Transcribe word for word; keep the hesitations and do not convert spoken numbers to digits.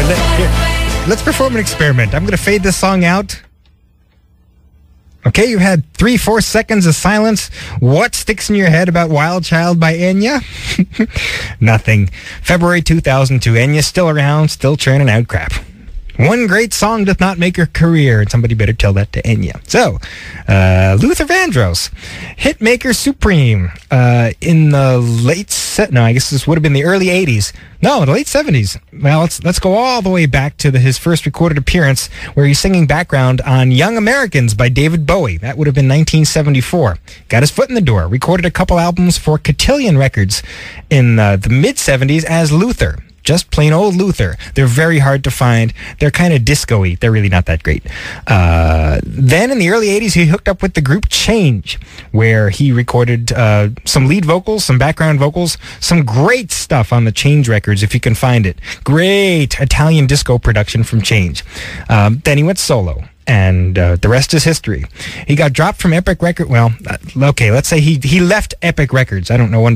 Here, let's perform an experiment. I'm going to fade this song out. Okay, you had three, four seconds of silence. What sticks in your head about Wild Child by Enya? Nothing. February two thousand two. Enya's still around, still churning out crap. One great song doth not make a career, and somebody better tell that to Enya. So, uh, Luther Vandross, hitmaker supreme, uh, in the late set. No, I guess this would have been the early eighties. No, the late seventies. Well, let's let's go all the way back to the, his first recorded appearance, where he's singing background on "Young Americans" by David Bowie. That would have been nineteen seventy-four. Got his foot in the door. Recorded a couple albums for Cotillion Records in uh, the mid seventies as Luther. Just plain old Luther. They're very hard to find. They're kind of disco-y. They're really not that great. Uh, then in the early eighties, he hooked up with the group Change, where he recorded uh, some lead vocals, some background vocals, some great stuff on the Change records, if you can find it. Great Italian disco production from Change. Um, then he went solo. And uh, the rest is history. He got dropped from Epic Records. Well, uh, okay, let's say he, he left Epic Records. I don't know when.